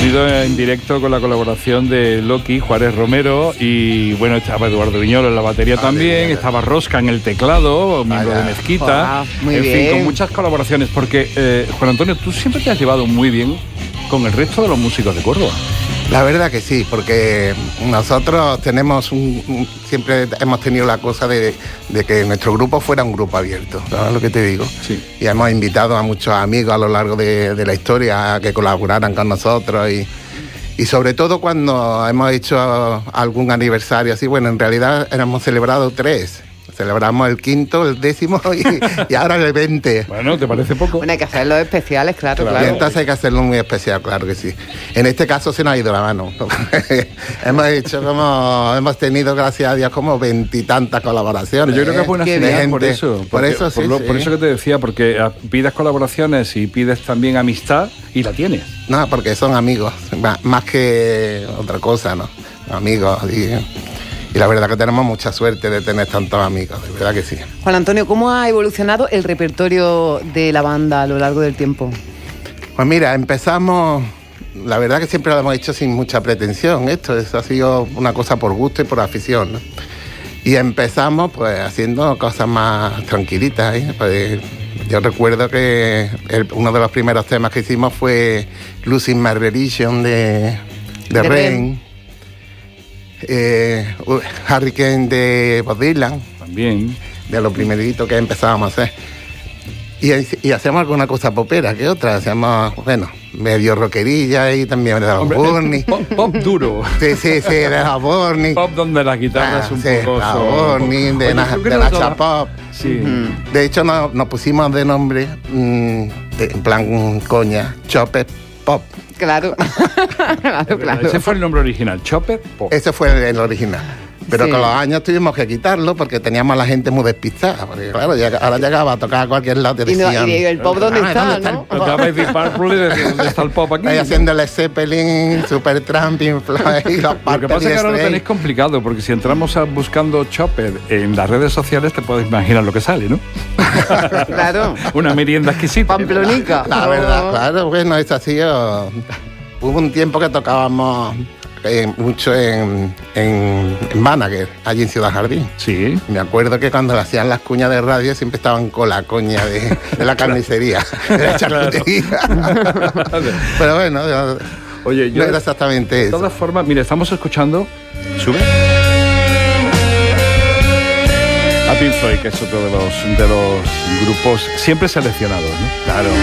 sonido en directo con la colaboración de Loki, Juárez Romero, y bueno, estaba Eduardo Viñolo en la batería también, estaba Rosca en el teclado, miembro de Mezquita, muy en bien. fin, con muchas colaboraciones, porque Juan Antonio, tú siempre te has llevado muy bien con el resto de los músicos de Córdoba. La verdad que sí, porque nosotros tenemos siempre hemos tenido la cosa de que nuestro grupo fuera un grupo abierto, ¿sabes lo que te digo? Sí. Y hemos invitado a muchos amigos a lo largo de la historia a que colaboraran con nosotros y sobre todo cuando hemos hecho algún aniversario así, bueno, en realidad hemos celebrado 3. Celebramos el 5, el 10 y ahora el 20. Bueno, ¿te parece poco? Bueno, hay que hacer los especiales, claro. Y entonces hay que hacerlo muy especial, claro que sí. En este caso se nos ha ido la mano. hemos tenido, gracias a Dios, como 20 y tantas colaboraciones. Yo creo que es buena señal por eso. Por eso que te decía, porque pides colaboraciones y pides también amistad y la tienes. No, porque son amigos, más que otra cosa, ¿no? Amigos y la verdad que tenemos mucha suerte de tener tantos amigos, de verdad que sí. Juan Antonio, ¿cómo ha evolucionado el repertorio de la banda a lo largo del tiempo? Pues mira, empezamos, la verdad que siempre lo hemos hecho sin mucha pretensión, esto ha sido una cosa por gusto y por afición, ¿no? Y empezamos pues haciendo cosas más tranquilitas, ¿eh? Pues, yo recuerdo que uno de los primeros temas que hicimos fue Losing My Religion de Rain. Hurricane de Bob Dylan, también de lo primerito que empezábamos a hacer, y hacemos alguna cosa popera que otra, hacemos, bueno, medio rockerilla y también de los Burning. Pop duro. Sí, de los Burning. Pop donde la guitarra es un poco... Burning, de Nacha Pop. Sí. De hecho nos pusimos de nombre, en plan coña, Chopper Pop. Claro. claro. Ese fue el nombre original, Chopper Pop. Ese fue el original. Pero Sí. con los años tuvimos que quitarlo porque teníamos a la gente muy despistada. Porque claro, ahora llegaba a tocar a cualquier lado y decían... Y el pop, ¿dónde está, no? Acaba de decir Purple y decir, ¿dónde está el pop aquí? Ahí haciéndole Zeppelin, Supertramp, Pink Floyd y los Lo que pasa es que ahora lo tenéis complicado, porque si entramos buscando Chopper en las redes sociales, te puedes imaginar lo que sale, ¿no? Claro. Una merienda exquisita. Pamplonica. La verdad, claro, bueno, eso ha sido... Hubo un tiempo que tocábamos mucho en Banaguer, allí en Ciudad Jardín. Sí. Me acuerdo que cuando hacían las cuñas de radio siempre estaban con la coña de la carnicería, de la charcutería. Pero bueno, Oye, no era exactamente de eso. todas formas, mira, estamos escuchando... ¿Sube? A Pink Floyd, que es otro de los grupos siempre seleccionados, ¿no? Claro.